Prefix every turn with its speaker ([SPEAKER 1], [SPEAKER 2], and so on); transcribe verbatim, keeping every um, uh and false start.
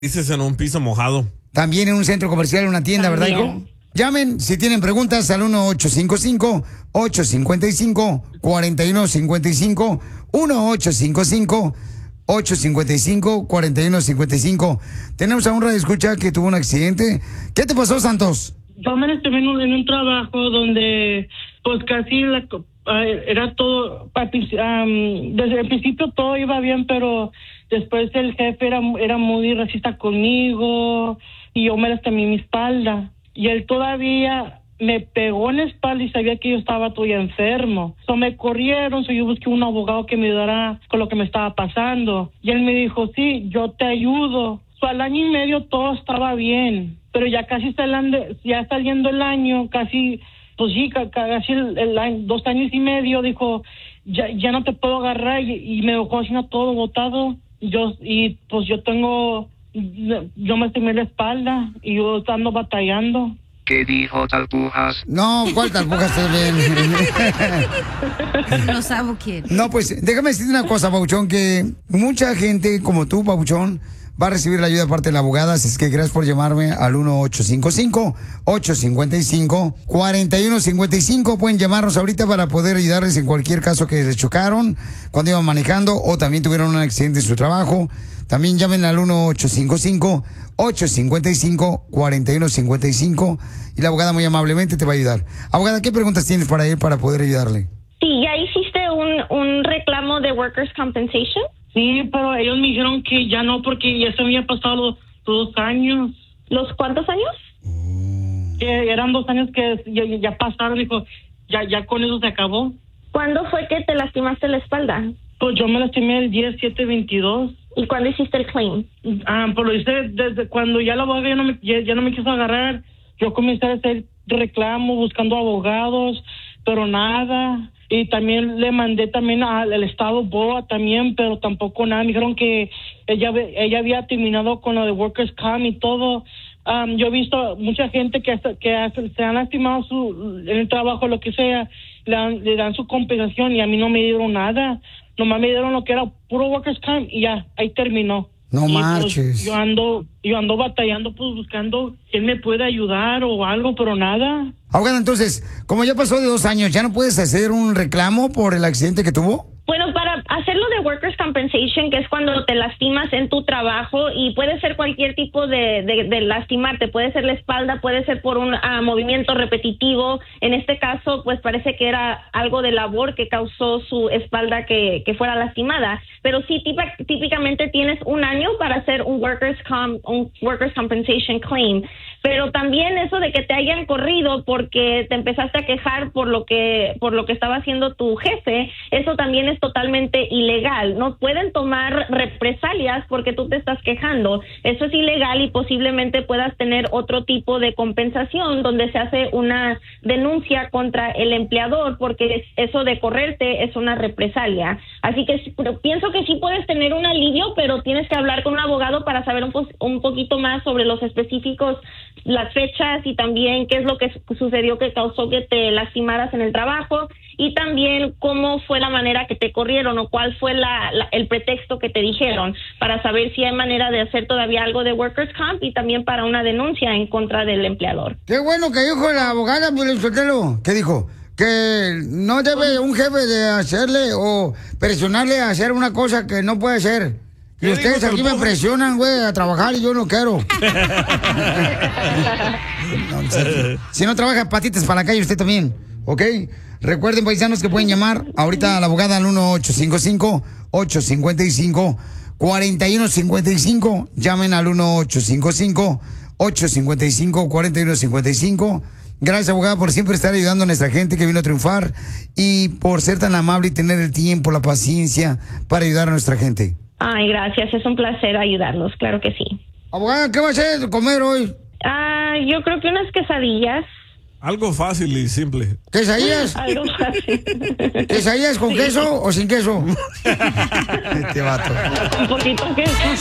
[SPEAKER 1] Dices en un piso mojado.
[SPEAKER 2] También en un centro comercial, en una tienda, ¿verdad, hijo? Llamen si tienen preguntas al uno ocho cinco cinco, ocho cinco cinco, cuatro uno cinco cinco, uno ocho cinco cinco, ocho cinco cinco, cuatro uno cinco cinco. Tenemos a un radioescucha que tuvo un accidente. ¿Qué te pasó, Santos?
[SPEAKER 3] Yo me estuve en un, en un trabajo donde pues casi la, uh, era todo, um, desde el principio todo iba bien, pero después el jefe era, era muy racista conmigo y yo me lastimé mi espalda. Y él todavía me pegó en la espalda y sabía que yo estaba todavía enfermo. So me corrieron, so yo busqué un abogado que me ayudara con lo que me estaba pasando. Y él me dijo, sí, yo te ayudo. So al año y medio todo estaba bien, pero ya casi saliendo, ya saliendo el año, casi, pues sí, casi el, el año, dos años y medio, dijo, ya, ya no te puedo agarrar y, y me dejó haciendo todo botado. Yo, y pues yo tengo... Yo me lastimé la espalda y yo ando batallando.
[SPEAKER 4] ¿Qué dijo Talpujas?
[SPEAKER 2] No, ¿cuál Talpujas?
[SPEAKER 5] No sabe quién.
[SPEAKER 2] No, pues déjame decirte una cosa, Pabuchón, que mucha gente como tú, Pabuchón, va a recibir la ayuda de parte de la abogada. Así es que gracias por llamarme al uno ocho cinco cinco, ocho cinco cinco, cuatro uno cinco cinco. Pueden llamarnos ahorita para poder ayudarles en cualquier caso que les chocaron cuando iban manejando o también tuvieron un accidente en su trabajo. También llamen al uno ocho cinco cinco, ocho cinco cinco, cuatro uno cinco cinco y la abogada muy amablemente te va a ayudar. Abogada, ¿qué preguntas tienes para él para poder ayudarle?
[SPEAKER 6] Sí, ¿ya hiciste un, un reclamo de Workers' Compensation?
[SPEAKER 3] Sí, pero ellos me dijeron que ya no, porque ya se había pasado los dos años.
[SPEAKER 6] ¿Los cuántos años?
[SPEAKER 3] Oh. Que eran dos años que ya, ya pasaron, dijo, ya, ya con eso se acabó.
[SPEAKER 6] ¿Cuándo fue que te lastimaste la espalda?
[SPEAKER 3] Pues yo me lastimé el diez siete veintidós.
[SPEAKER 6] ¿Y cuándo hiciste el claim?
[SPEAKER 3] Ah, pues lo hice desde cuando ya la abogada ya no me, ya, ya no me quiso agarrar. Yo comencé a hacer reclamo, buscando abogados, pero nada. Y también le mandé también al, al estado B O A también, pero tampoco nada. Me dijeron que ella, ella había terminado con lo de Workers' Comp y todo. Um, yo he visto mucha gente que, que hace, se han lastimado su, en el trabajo, lo que sea, le dan, le dan su compensación y a mí no me dieron nada. Nomás me dieron lo que era puro Workers' Comp y ya, ahí terminó.
[SPEAKER 2] No
[SPEAKER 3] y
[SPEAKER 2] marches.
[SPEAKER 3] Pues, yo ando, yo ando batallando, pues buscando quién me puede ayudar o algo, pero nada.
[SPEAKER 2] Abogada, entonces, como ya pasó de dos años, ¿ya no puedes hacer un reclamo por el accidente que tuvo?
[SPEAKER 6] Bueno, para hacerlo de Workers' Compensation, que es cuando te lastimas en tu trabajo, y puede ser cualquier tipo de, de, de lastimarte, puede ser la espalda, puede ser por un uh, movimiento repetitivo. En este caso, pues parece que era algo de labor que causó su espalda que, que fuera lastimada. Pero sí, típica, típicamente tienes un año para hacer un Workers' Comp, un Workers' Compensation claim. Pero también eso de que te hayan corrido porque te empezaste a quejar por lo que por lo que estaba haciendo tu jefe, eso también es totalmente ilegal. No pueden tomar represalias porque tú te estás quejando. Eso es ilegal y posiblemente puedas tener otro tipo de compensación donde se hace una denuncia contra el empleador porque eso de correrte es una represalia. Así que pienso que sí puedes tener un alivio, pero tienes que hablar con un abogado para saber un, po- un poquito más sobre los específicos, las fechas y también qué es lo que sucedió que causó que te lastimaras en el trabajo y también cómo fue la manera que te corrieron o cuál fue la, la, el pretexto que te dijeron para saber si hay manera de hacer todavía algo de Workers' Comp y también para una denuncia en contra del empleador.
[SPEAKER 2] Qué bueno que dijo la abogada, Piolín Sotelo. ¿Qué dijo? Que no debe un jefe de hacerle o presionarle a hacer una cosa que no puede hacer. Y ustedes aquí me presionan, güey, a trabajar y yo no quiero. No, si, si no trabaja, patitas para la calle usted también, ¿ok? Recuerden, paisanos, que pueden llamar ahorita a la abogada al uno ocho cinco cinco, ocho cinco cinco, cuatro uno cinco cinco. Llamen al uno ocho cinco cinco, ocho cinco cinco, cuatro uno cinco cinco. Gracias, abogada, por siempre estar ayudando a nuestra gente que vino a triunfar y por ser tan amable y tener el tiempo, la paciencia para ayudar a nuestra gente.
[SPEAKER 6] Ay, gracias, es un placer ayudarlos, claro que sí.
[SPEAKER 2] Abogada, ¿qué va a hacer de comer hoy?
[SPEAKER 6] Ah, yo creo que unas quesadillas.
[SPEAKER 1] Algo fácil y simple.
[SPEAKER 2] ¿Quesadillas?
[SPEAKER 6] Algo fácil.
[SPEAKER 2] ¿Quesadillas con
[SPEAKER 6] Sí.
[SPEAKER 2] queso o sin queso? Este vato.
[SPEAKER 6] Un poquito queso.